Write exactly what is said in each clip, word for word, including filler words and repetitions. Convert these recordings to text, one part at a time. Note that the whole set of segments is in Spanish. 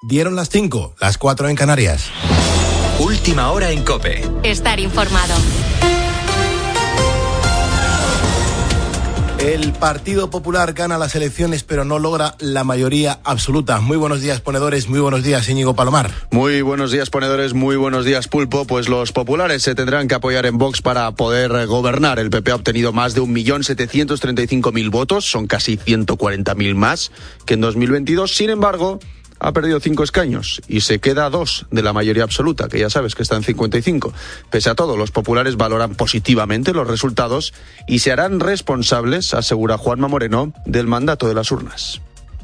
Dieron las cinco, las cuatro en Canarias. Última hora en COPE. Estar informado. El Partido Popular gana las elecciones, pero no logra la mayoría absoluta. Muy buenos días, ponedores. Muy buenos días, Íñigo Palomar. Muy buenos días, ponedores. Muy buenos días, Pulpo. Pues los populares se tendrán que apoyar en Vox para poder gobernar. El P P ha obtenido más de un millón setecientos treinta y cinco mil votos. Son casi ciento cuarenta mil más que en dos mil veintidós. Sin embargo, ha perdido cinco escaños y se queda a dos de la mayoría absoluta, que ya sabes que está en cincuenta y cinco. Pese a todo, los populares valoran positivamente los resultados y se harán responsables, asegura Juanma Moreno, del mandato de las urnas.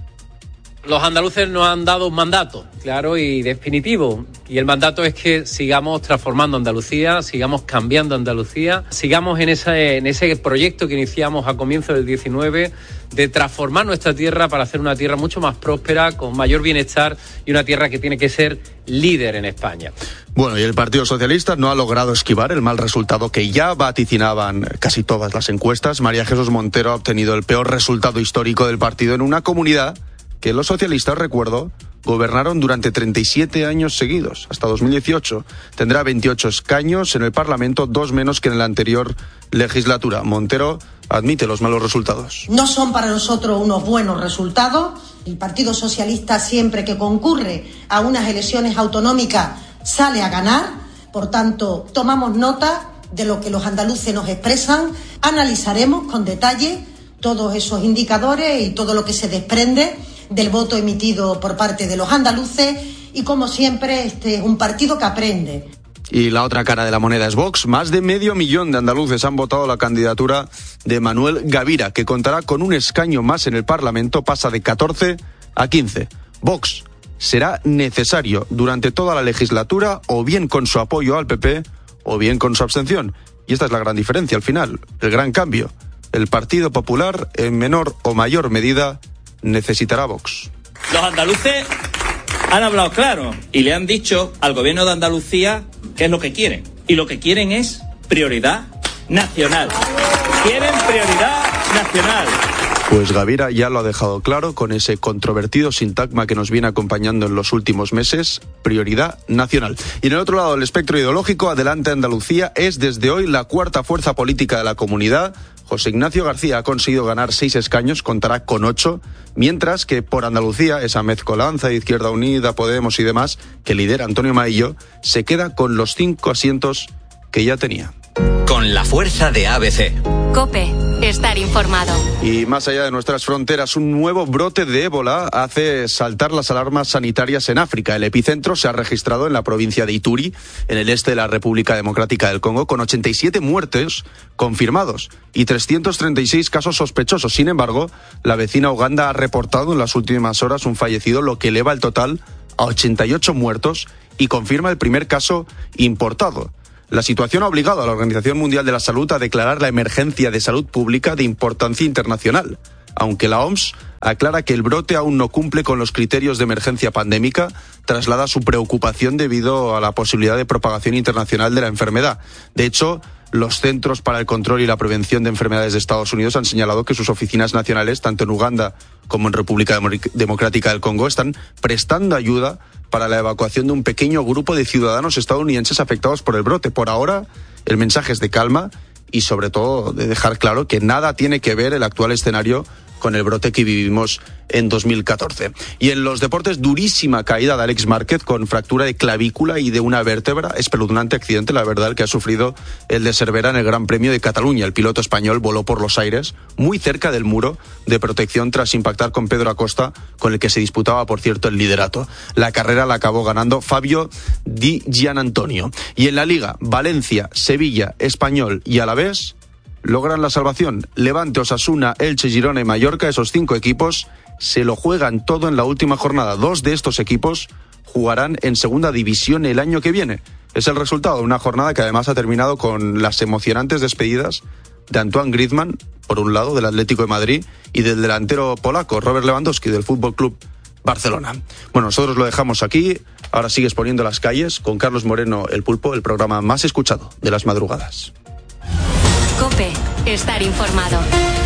Los andaluces nos han dado un mandato claro y definitivo, y el mandato es que sigamos transformando Andalucía, sigamos cambiando Andalucía, sigamos en ese, en ese proyecto que iniciamos a comienzos del diecinueve de transformar nuestra tierra para hacer una tierra mucho más próspera, con mayor bienestar y una tierra que tiene que ser líder en España. Bueno, y el Partido Socialista no ha logrado esquivar el mal resultado que ya vaticinaban casi todas las encuestas. María Jesús Montero ha obtenido el peor resultado histórico del partido en una comunidad que los socialistas, recuerdo, gobernaron durante treinta y siete años seguidos, hasta dos mil dieciocho. Tendrá veintiocho escaños en el Parlamento, dos menos que en la anterior legislatura. Montero admite los malos resultados. No son para nosotros unos buenos resultados. El Partido Socialista, siempre que concurre a unas elecciones autonómicas, sale a ganar. Por tanto, tomamos nota de lo que los andaluces nos expresan, analizaremos con detalle todos esos indicadores y todo lo que se desprende del voto emitido por parte de los andaluces, y como siempre, este es un partido que aprende. Y la otra cara de la moneda es Vox. Más de medio millón de andaluces han votado la candidatura de Manuel Gavira, que contará con un escaño más en el Parlamento, pasa de catorce a quince. Vox será necesario durante toda la legislatura, o bien con su apoyo al P P, o bien con su abstención. Y esta es la gran diferencia al final, el gran cambio. El Partido Popular, en menor o mayor medida, necesitará Vox. Los andaluces han hablado claro y le han dicho al gobierno de Andalucía qué es lo que quieren. Y lo que quieren es prioridad nacional. Quieren prioridad nacional. Pues Gavira ya lo ha dejado claro con ese controvertido sintagma que nos viene acompañando en los últimos meses: prioridad nacional. Y en el otro lado del espectro ideológico, Adelante Andalucía es desde hoy la cuarta fuerza política de la comunidad. José Ignacio García ha conseguido ganar seis escaños, contará con ocho, mientras que por Andalucía, esa mezcolanza de Izquierda Unida, Podemos y demás, que lidera Antonio Maillo, se queda con los cinco asientos que ya tenía. Con la fuerza de A B C. COPE, estar informado. Y más allá de nuestras fronteras, un nuevo brote de ébola hace saltar las alarmas sanitarias en África. El epicentro se ha registrado en la provincia de Ituri, en el este de la República Democrática del Congo, con ochenta y siete muertes confirmados y trescientos treinta y seis casos sospechosos. Sin embargo, la vecina Uganda ha reportado en las últimas horas un fallecido, lo que eleva el total a ochenta y ocho muertos y confirma el primer caso importado. La situación ha obligado a la Organización Mundial de la Salud a declarar la emergencia de salud pública de importancia internacional, aunque la O M S aclara que el brote aún no cumple con los criterios de emergencia pandémica, traslada su preocupación debido a la posibilidad de propagación internacional de la enfermedad. De hecho, los Centros para el Control y la Prevención de Enfermedades de Estados Unidos han señalado que sus oficinas nacionales, tanto en Uganda como en República Democrática del Congo, están prestando ayuda para la evacuación de un pequeño grupo de ciudadanos estadounidenses afectados por el brote. Por ahora, el mensaje es de calma y, sobre todo, de dejar claro que nada tiene que ver el actual escenario con el brote que vivimos en dos mil catorce. Y en los deportes, durísima caída de Alex Márquez con fractura de clavícula y de una vértebra. Espeluznante accidente, la verdad, el que ha sufrido el de Cervera en el Gran Premio de Cataluña. El piloto español voló por los aires, muy cerca del muro de protección, tras impactar con Pedro Acosta, con el que se disputaba, por cierto, el liderato. La carrera la acabó ganando Fabio Di Gianantonio. Y en la Liga, Valencia, Sevilla, Español y Alavés logran la salvación. Levante, Osasuna, Elche, Girona y Mallorca, esos cinco equipos se lo juegan todo en la última jornada. Dos de estos equipos jugarán en segunda división el año que viene. Es el resultado de una jornada que además ha terminado con las emocionantes despedidas de Antoine Griezmann, por un lado, del Atlético de Madrid, y del delantero polaco Robert Lewandowski, del Fútbol Club Barcelona. Bueno, nosotros lo dejamos aquí. Ahora sigues poniendo las calles con Carlos Moreno, El Pulpo, el programa más escuchado de las madrugadas. COPE, estar informado.